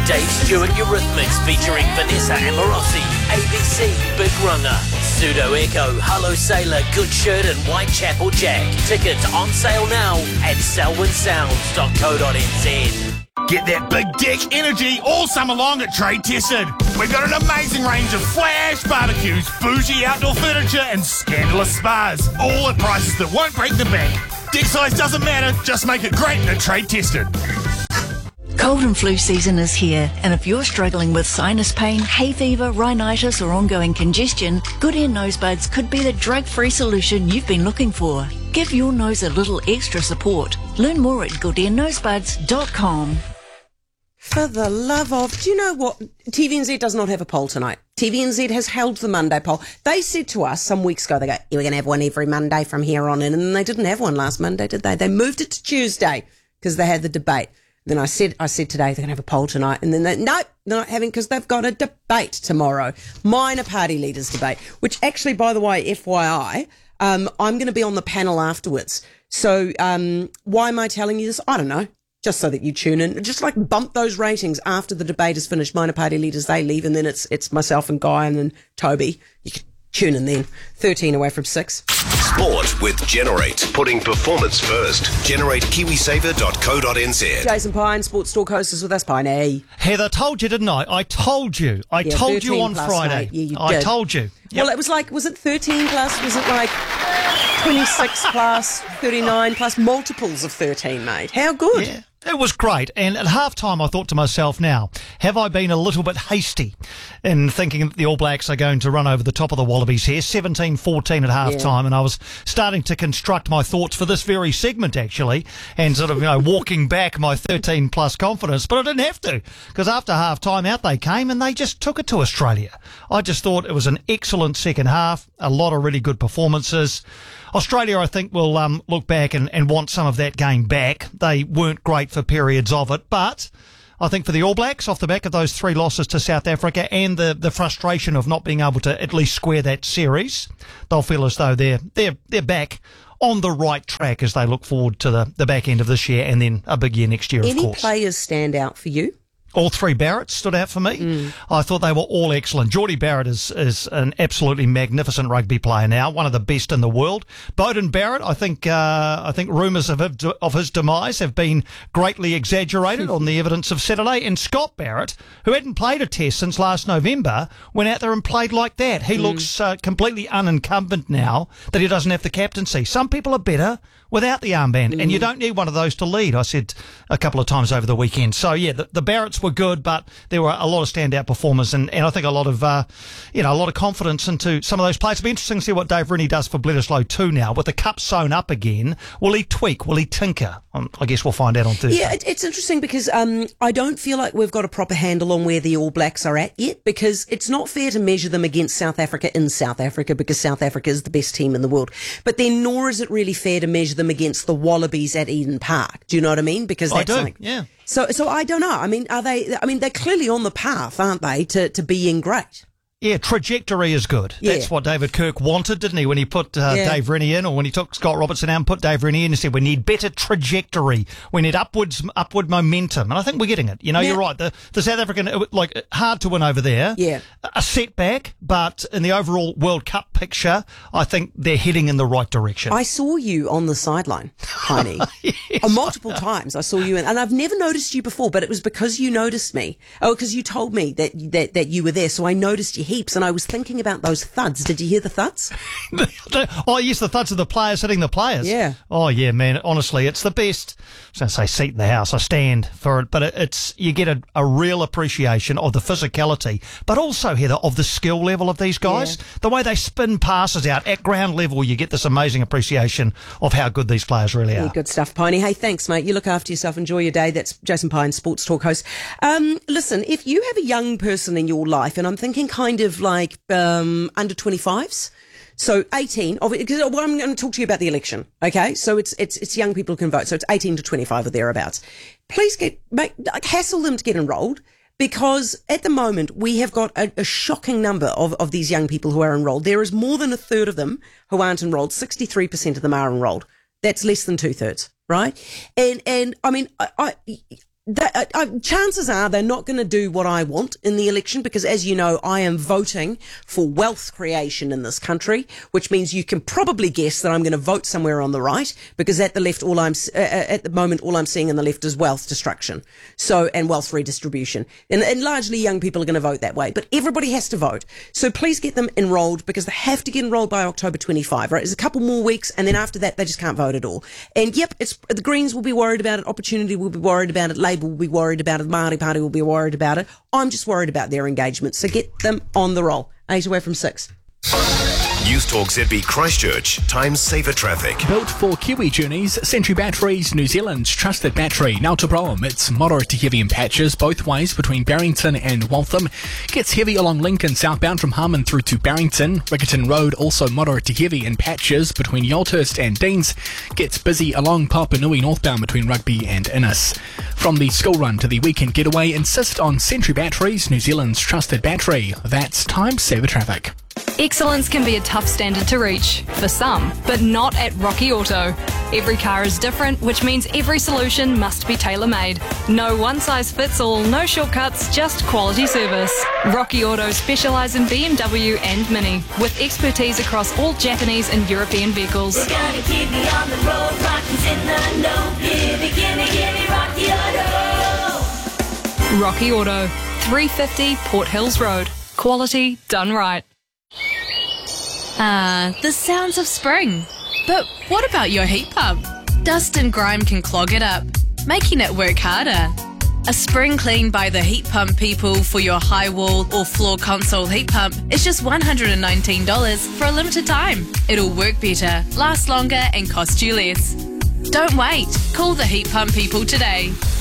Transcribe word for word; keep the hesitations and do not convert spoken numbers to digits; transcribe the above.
Dave Stewart Eurythmics featuring Vanessa Amorosi, A B C, Big Runner, Pseudo Echo, Hello Sailor, Good Shirt and Whitechapel Jack. Tickets on sale now at selwyn sounds dot co dot n z. Get that big dick energy all summer long at Trade Tested. We've got an amazing range of flash barbecues, bougie outdoor furniture and scandalous spas, all at prices that won't break the bank. Dick size doesn't matter, just make it great at Trade Tested. Cold and flu season is here, and if you're struggling with sinus pain, hay fever, rhinitis or ongoing congestion, Good Air Nosebuds could be the drug-free solution you've been looking for. Give your nose a little extra support. Learn more at good air nosebuds dot com. For the love of... Do you know what? T V N Z does not have a poll tonight. T V N Z has held the Monday poll. They said to us some weeks ago, they go, yeah, we're going to have one every Monday from here on in. And they didn't have one last Monday, did they? They moved it to Tuesday because they had the debate. Then I said, I said today they're going to have a poll tonight. And then they, no, they're not having because they've got a debate tomorrow. Minor party leaders debate, which actually, by the way, F Y I, um, I'm going to be on the panel afterwards. So um, why am I telling you this? I don't know. Just so that you tune in. Just like bump those ratings after the debate is finished. Minor party leaders, they leave, and then it's it's myself and Guy and then Toby. You can tune in then. thirteen away from six. Sport with Generate. Putting performance first. generate kiwi saver dot co dot n z. Jason Pine, Sports Talk host, is with us. Piney. Heather, told you, didn't I? I told you. I Yeah, told you on plus, Friday. mate. Yeah, you I did. told you. Yep. Well, it was like, was it thirteen plus? Was it like twenty-six plus, thirty-nine plus? Multiples of thirteen, mate. How good. Yeah. It was great, and at half-time I thought to myself, now, have I been a little bit hasty in thinking that the All Blacks are going to run over the top of the Wallabies here, seventeen fourteen at half-time, yeah. And I was starting to construct my thoughts for this very segment, actually, and sort of, you know, walking back my thirteen-plus confidence, but I didn't have to, because after half-time out they came and they just took it to Australia. I just thought it was an excellent second half, a lot of really good performances. Australia, I think, will um, look back and, and want some of that game back. They weren't great for periods of it, but I think for the All Blacks, off the back of those three losses to South Africa and the, the frustration of not being able to at least square that series, they'll feel as though they're they're they're back on the right track as they look forward to the, the back end of this year and then a big year next year, of Any course. players stand out for you? All three Barretts stood out for me. Mm. I thought they were all excellent. Geordie Barrett is, is an absolutely magnificent rugby player now, one of the best in the world. Beauden Barrett, I think uh, I think rumours of, of his demise have been greatly exaggerated on the evidence of Saturday. And Scott Barrett, who hadn't played a test since last November, went out there and played like that. He mm. looks uh, completely unencumbered now that he doesn't have the captaincy. Some people are better without the armband, mm. and you don't need one of those to lead, I said a couple of times over the weekend. So, yeah, the, the Barretts were good, but there were a lot of standout performers, and, and I think a lot of, uh, you know, a lot of confidence into some of those players. It'll be interesting to see what Dave Rennie does for Bledisloe too now. With the cup sewn up again, will he tweak? Will he tinker? Um, I guess we'll find out on Thursday. Yeah, it, it's interesting because um, I don't feel like we've got a proper handle on where the All Blacks are at yet, because it's not fair to measure them against South Africa in South Africa, because South Africa is the best team in the world. But then nor is it really fair to measure them against the Wallabies at Eden Park. Do you know what I mean? Because that's I do, like, yeah. So, so I don't know. I mean, are they? I mean, they're clearly on the path, aren't they, to to being great? Yeah, trajectory is good. Yeah. That's what David Kirk wanted, didn't he, when he put uh, yeah. Dave Rennie in, or when he took Scott Robertson out and put Dave Rennie in and said, we need better trajectory. We need upwards, upward momentum. And I think we're getting it. You know, yeah. you're right. The, the South African, like, hard to win over there. Yeah. A setback, but in the overall World Cup picture, I think they're heading in the right direction. I saw you on the sideline, Piney. Yes, uh, multiple times I saw you, in, and I've never noticed you before, but it was because you noticed me. Oh, because you told me that, that, that you were there, so I noticed you heaps, and I was thinking about those thuds. Did you hear the thuds? Oh, yes, the thuds of the players hitting the players. Yeah. Oh, yeah, man. Honestly, it's the best. I was going to say seat in the house. I stand for it, but it, it's you get a, a real appreciation of the physicality, but also, Heather, of the skill level of these guys. Yeah. The way they spin passes out at ground level, you get this amazing appreciation of how good these players really are. Yeah, good stuff, Piney. Hey, thanks, mate. You look after yourself. Enjoy your day. That's Jason Pine, Sports Talk host. Um, listen, if you have a young person in your life, and I'm thinking kind of like um, under twenty-fives, so eighteen, because well, I'm going to talk to you about the election, okay? So it's it's it's young people who can vote, so it's eighteen to twenty-five or thereabouts. Please get make hassle them to get enrolled, because at the moment we have got a, a shocking number of, of these young people who are enrolled. There is more than a third of them who aren't enrolled. sixty-three percent of them are enrolled. That's less than two thirds, right? And and I mean, I, I That, uh, uh, chances are they're not going to do what I want in the election because, as you know, I am voting for wealth creation in this country, which means you can probably guess that I'm going to vote somewhere on the right because at the left, all I'm uh, at the moment, all I'm seeing in the left is wealth destruction, so and wealth redistribution, and, and largely young people are going to vote that way. But everybody has to vote, so please get them enrolled because they have to get enrolled by October twenty-fifth. Right, there's a couple more weeks, and then after that, they just can't vote at all. And yep, it's the Greens will be worried about it, Opportunity will be worried about it. Labour will be worried about it. The Māori Party will be worried about it. I'm just worried about their engagement. So get them on the roll. Eight away from six. News Talk Z B Christchurch. Time saver traffic. Built for Kiwi journeys, Sentry Batteries, New Zealand's trusted battery. Now to Brougham, it's moderate to heavy in patches both ways between Barrington and Waltham. Gets heavy along Lincoln southbound from Harmon through to Barrington. Riccarton Road also moderate to heavy in patches between Yalthurst and Deans. Gets busy along Papanui northbound between Rugby and Innes. From the school run to the weekend getaway, insist on Sentry Batteries, New Zealand's trusted battery. That's time saver traffic. Excellence can be a tough standard to reach, for some, but not at Rocky Auto. Every car is different, which means every solution must be tailor-made. No one-size-fits-all, no shortcuts, just quality service. Rocky Auto specialise in B M W and Mini, with expertise across all Japanese and European vehicles. We're gonna keep me on the road, Rocky's in the know. Gimme, gimme, gimme Rocky Auto. Rocky Auto, three fifty Port Hills Road. Quality done right. Ah, the sounds of spring. But what about your heat pump? Dust and grime can clog it up, making it work harder. A spring clean by the heat pump people for your high wall or floor console heat pump is just one hundred nineteen dollars for a limited time. It'll work better, last longer and cost you less. Don't wait. Call the heat pump people today.